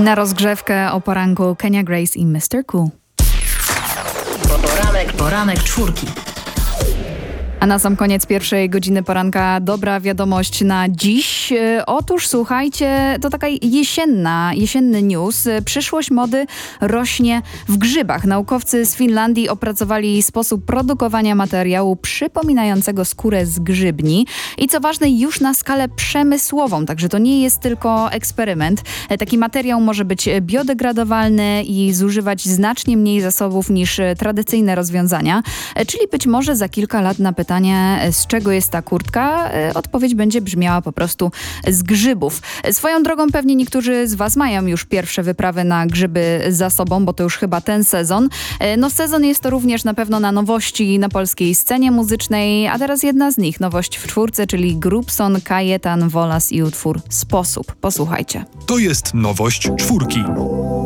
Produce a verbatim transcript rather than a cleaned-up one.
Na rozgrzewkę o poranku Kenya Grace i mister Cool. Poranek, poranek czwórki. A na sam koniec pierwszej godziny poranka dobra wiadomość na dziś. Otóż słuchajcie, to taka jesienna, jesienny news. Przyszłość mody rośnie w grzybach. Naukowcy z Finlandii opracowali sposób produkowania materiału przypominającego skórę z grzybni. I co ważne, już na skalę przemysłową, także to nie jest tylko eksperyment. Taki materiał może być biodegradowalny i zużywać znacznie mniej zasobów niż tradycyjne rozwiązania. Czyli być może za kilka lat na pytanie, z czego jest ta kurtka, odpowiedź będzie brzmiała po prostu z grzybów. Swoją drogą pewnie niektórzy z Was mają już pierwsze wyprawy na grzyby za sobą, bo to już chyba ten sezon. No sezon jest to również na pewno na nowości na polskiej scenie muzycznej, a teraz jedna z nich, nowość w czwórce, czyli Grubson, Kajetan, Wolas i utwór Sposób. Posłuchajcie. To jest nowość czwórki.